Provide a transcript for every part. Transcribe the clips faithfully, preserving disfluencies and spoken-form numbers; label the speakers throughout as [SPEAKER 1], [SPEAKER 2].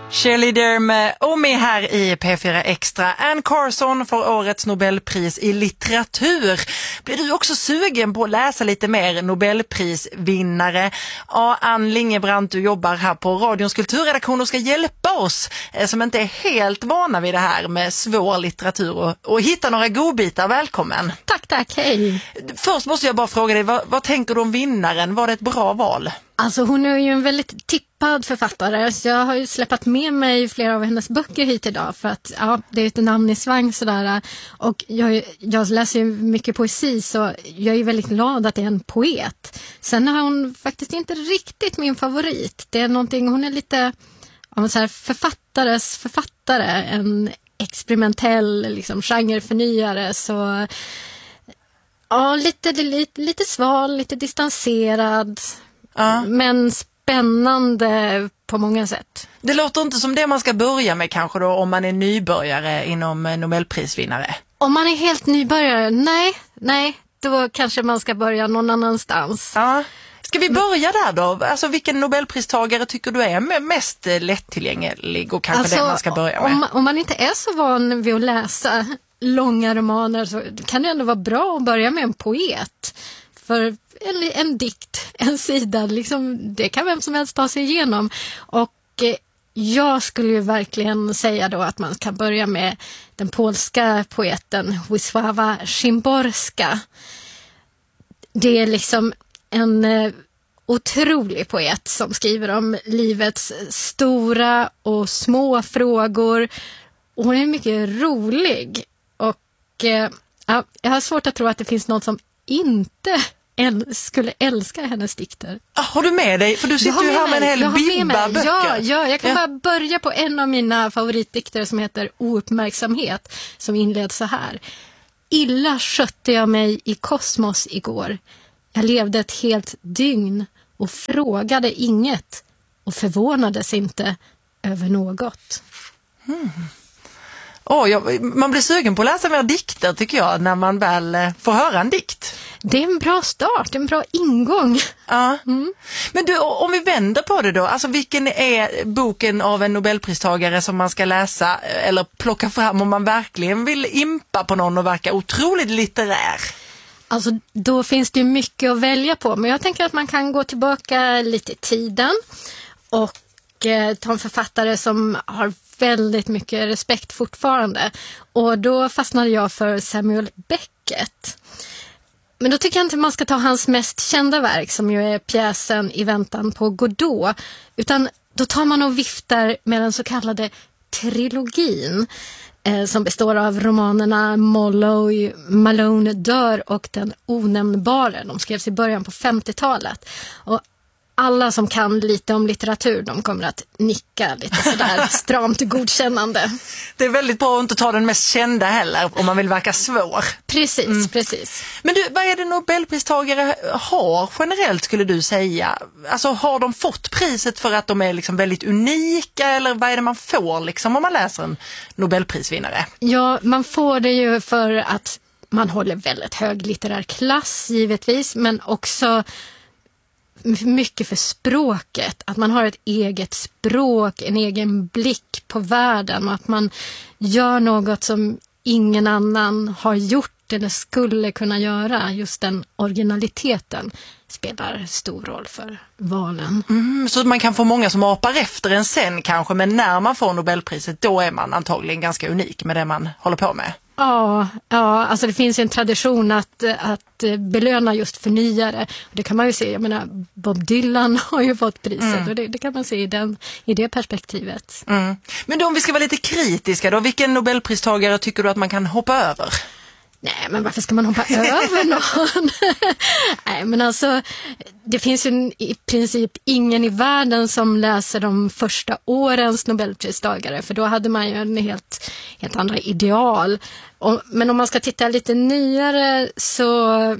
[SPEAKER 1] Cheerleader med Omi här i P fyra Extra. Anne Carson får årets Nobelpris i litteratur. Blir du också sugen på att läsa lite mer Nobelprisvinnare? Ja, Ann Lingebrant, du jobbar här på Radions kulturredaktion och ska hjälpa oss eh, som inte är helt vana vid det här med svår litteratur och, och hitta några godbitar. Välkommen.
[SPEAKER 2] Tack, tack, hej.
[SPEAKER 1] Först måste jag bara fråga dig, vad, vad tänker du om vinnaren? Var det ett bra val?
[SPEAKER 2] Alltså hon är ju en väldigt tippad författare, så jag har ju släppt med mig flera av hennes böcker hit idag för att ja, det är ett namn i svang sådär, och jag, jag läser ju mycket poesi, så jag är väldigt glad att det är en poet. Sen har hon faktiskt inte riktigt min favorit. Det är någonting, hon är lite av så här författares författare, en experimentell liksom genreförnyare, så ja, lite, lite, lite sval, lite distanserad. Ja. Men spännande på många sätt.
[SPEAKER 1] Det låter inte som det man ska börja med kanske då om man är nybörjare inom Nobelprisvinnare.
[SPEAKER 2] Om man är helt nybörjare, nej, nej, då kanske man ska börja någon annanstans.
[SPEAKER 1] Ja. Ska vi börja där då? Alltså vilken Nobelpristagare tycker du är mest lättillgänglig och kanske
[SPEAKER 2] alltså,
[SPEAKER 1] det man ska börja med?
[SPEAKER 2] Om, om man inte är så van vid att läsa långa romaner så kan det ändå vara bra att börja med en poet. För en, en dikt, en sida, liksom, det kan vem som helst ta sig igenom. Och eh, jag skulle ju verkligen säga då att man kan börja med den polska poeten Wisława Szymborska. Det är liksom en eh, otrolig poet som skriver om livets stora och små frågor. Och hon är mycket rolig. Och eh, ja, jag har svårt att tro att det finns något som inte äl- skulle älska hennes dikter.
[SPEAKER 1] Ah, har du med dig? För du sitter ju här med en hel bibba böcker.
[SPEAKER 2] Ja, ja, jag kan
[SPEAKER 1] ja.
[SPEAKER 2] bara börja på en av mina favoritdikter som heter Ouppmärksamhet, som inleds så här. Illa skötte jag mig i kosmos igår. Jag levde ett helt dygn och frågade inget och förvånades inte över något.
[SPEAKER 1] Mm. Oh, jag, man blir sugen på att läsa mer dikter tycker jag när man väl eh, får höra en dikt.
[SPEAKER 2] Det är en bra start, en bra ingång.
[SPEAKER 1] Ja.
[SPEAKER 2] Mm.
[SPEAKER 1] Men du, om vi vänder på det då, alltså vilken är boken av en Nobelpristagare som man ska läsa eller plocka fram om man verkligen vill impa på någon och verka otroligt litterär?
[SPEAKER 2] Alltså då finns det ju mycket att välja på, men jag tänker att man kan gå tillbaka lite i tiden och eh, ta en författare som har väldigt mycket respekt fortfarande. Och då fastnade jag för Samuel Beckett. Men då tycker jag inte man ska ta hans mest kända verk som ju är pjäsen I väntan på Godot, utan då tar man och viftar med den så kallade trilogin eh, som består av romanerna Molloy, Malone dör och Den onämnbare. De skrevs i början på femtiotalet. Och alla som kan lite om litteratur, de kommer att nicka lite sådär stramt godkännande.
[SPEAKER 1] Det är väldigt bra att inte ta den mest kända heller om man vill verka svår.
[SPEAKER 2] Precis, mm. precis.
[SPEAKER 1] Men du, vad är det Nobelpristagare har generellt skulle du säga? Alltså har de fått priset för att de är liksom väldigt unika eller vad är det man får liksom om man läser en Nobelprisvinnare?
[SPEAKER 2] Ja, man får det ju för att man håller väldigt hög litterär klass givetvis, men också mycket för språket, att man har ett eget språk, en egen blick på världen och att man gör något som ingen annan har gjort eller skulle kunna göra. Just den originaliteten spelar stor roll för valen.
[SPEAKER 1] Mm, så man kan få många som apar efter en sen kanske, men när man får Nobelpriset då är man antagligen ganska unik med det man håller på med.
[SPEAKER 2] Ja, ja, alltså det finns ju en tradition att, att belöna just förnyare. Det kan man ju se, jag menar Bob Dylan har ju fått priset mm. och det, det kan man se i, den, i det perspektivet.
[SPEAKER 1] Mm. Men då om vi ska vara lite kritiska då, vilken Nobelpristagare tycker du att man kan hoppa över?
[SPEAKER 2] Nej, men varför ska man hoppa över någon? Nej, men alltså det finns ju i princip ingen i världen som läser de första årens Nobelpristagare, för då hade man ju en helt, helt andra ideal. Och, men om man ska titta lite nyare så,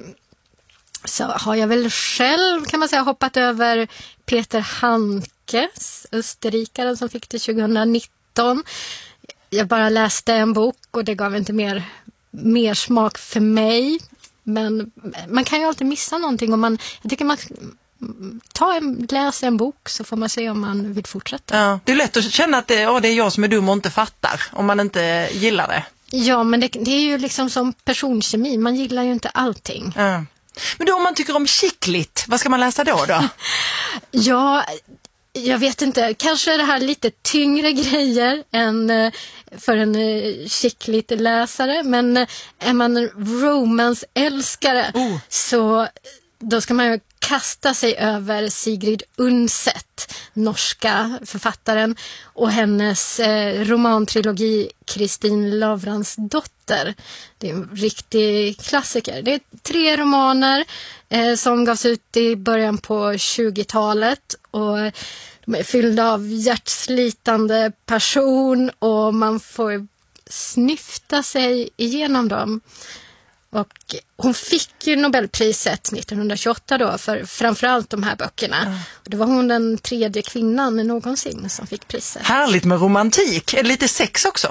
[SPEAKER 2] så har jag väl själv kan man säga hoppat över Peter Handkes, österrikaren som fick det tjugonitton. Jag bara läste en bok och det gav inte mer mer smak för mig, men man kan ju alltid missa någonting och man, jag tycker man, ta en, läs en bok så får man se om man vill fortsätta.
[SPEAKER 1] Ja, det är lätt att känna att det, oh, det är jag som är dum och inte fattar om man inte gillar det.
[SPEAKER 2] Ja, men det, det är ju liksom som personkemi. Man gillar ju inte allting.
[SPEAKER 1] Ja. Men då om man tycker om chicklit, vad ska man läsa då då?
[SPEAKER 2] Ja, jag vet inte. Kanske är det här lite tyngre grejer än för en chicklit läsare. Men är man en romance-älskare oh. så då ska man ju kasta sig över Sigrid Undset, norska författaren, och hennes eh, romantrilogi Kristin Lavransdotter. Det är en riktig klassiker. Det är tre romaner eh, som gavs ut i början på tjugotalet och de är fyllda av hjärtslitande passion och man får snyfta sig igenom dem. Och hon fick ju Nobelpriset nittonhundratjugoåtta då för framförallt de här böckerna. Mm. Och det var hon den tredje kvinnan någonsin som fick priset.
[SPEAKER 1] Härligt med romantik. Är det lite sex också?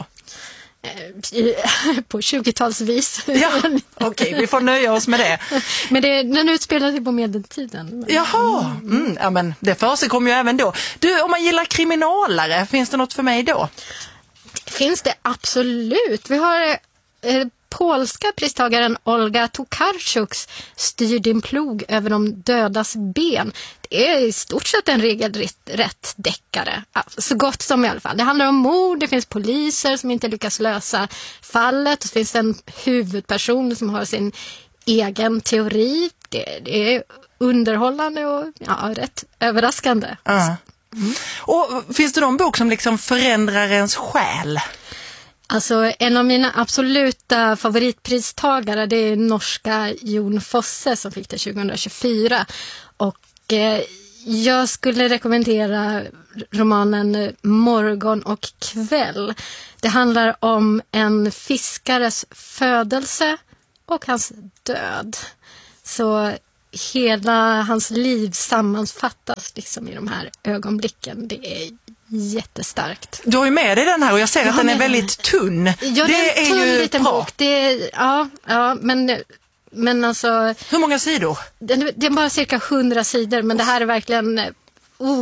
[SPEAKER 2] På tjugotalsvis.
[SPEAKER 1] Ja, okej, okay, vi får nöja oss med det.
[SPEAKER 2] Men det, den utspelar sig på medeltiden.
[SPEAKER 1] Jaha, mm, ja, men det för sig kommer ju även då. Du, om man gillar kriminalare, finns det något för mig då?
[SPEAKER 2] Det finns det absolut. Vi har eh, polska pristagaren Olga Tokarczuks Styr din plog över de dödas ben. Det är i stort sett en regelrätt deckare. Så gott som i alla fall. Det handlar om mord, det finns poliser som inte lyckas lösa fallet. Det finns en huvudperson som har sin egen teori. Det, det är underhållande och ja, rätt överraskande.
[SPEAKER 1] Uh. Mm. Och finns det någon bok som liksom förändrar ens själ?
[SPEAKER 2] Alltså en av mina absoluta favoritpristagare det är norska Jon Fosse som fick det tjugohundratjugofyra och eh, jag skulle rekommendera romanen Morgon och kväll. Det handlar om en fiskares födelse och hans död. Så hela hans liv sammanfattas liksom i de här ögonblicken. Det är jättestarkt.
[SPEAKER 1] Du har ju med dig den här och jag ser att den är väldigt tunn.
[SPEAKER 2] Ja,
[SPEAKER 1] det,
[SPEAKER 2] det är en tunn
[SPEAKER 1] är ju
[SPEAKER 2] liten
[SPEAKER 1] bra.
[SPEAKER 2] bok. Det är, ja, ja, men, men alltså...
[SPEAKER 1] Hur många sidor?
[SPEAKER 2] Det, det är bara cirka hundra sidor, men det här är verkligen... Uh,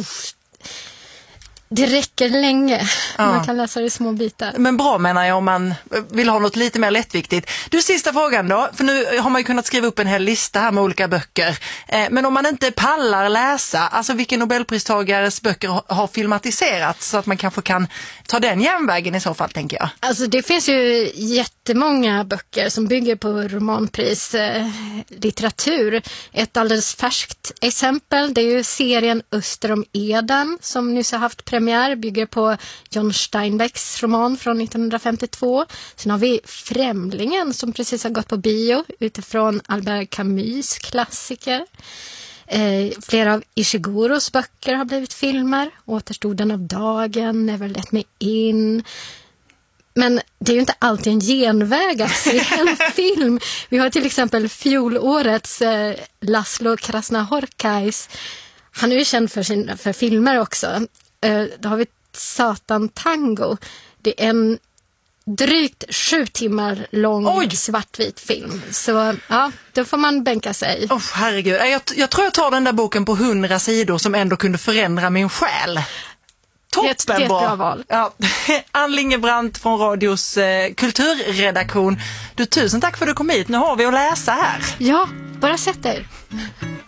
[SPEAKER 2] det räcker länge. Ja. Man kan läsa det i små bitar.
[SPEAKER 1] Men bra menar jag om man vill ha något lite mer lättviktigt. Du, sista frågan då. För nu har man ju kunnat skriva upp en hel lista här med olika böcker. Eh, men om man inte pallar läsa, alltså vilken Nobelpristagares böcker har filmatiserats så att man kanske kan ta den järnvägen i så fall, tänker jag.
[SPEAKER 2] Alltså det finns ju jättemånga böcker som bygger på romanpris eh, litteratur. Ett alldeles färskt exempel, det är ju serien Öster om Eden som nyss har haft premiär, bygger på John Steinbecks roman från nittonhundrafemtiotvå. Sen har vi Främlingen som precis har gått på bio utifrån Albert Camus klassiker. Eh, flera av Ishiguros böcker har blivit filmer. Återstoden av dagen, Never Let Me In. Men det är ju inte alltid en genväg att se en film. Vi har till exempel fjolårets eh, Laszlo Krasznahorkais. Han är ju känd för, sin, för filmer också. Eh, då har vi Satan Tango. Det är en drygt sju timmar lång Oj! svartvit film. Så ja, då får man bänka sig.
[SPEAKER 1] Oh, herregud. Jag, jag tror jag tar den där boken på hundra sidor som ändå kunde förändra min själ. Toppen
[SPEAKER 2] det, det är ett
[SPEAKER 1] bra.
[SPEAKER 2] bra val.
[SPEAKER 1] Ja. Ann Lingebrandt från Radios eh, kulturredaktion. Du, tusen tack för att du kom hit. Nu har vi att läsa här.
[SPEAKER 2] Ja, bara sätt dig.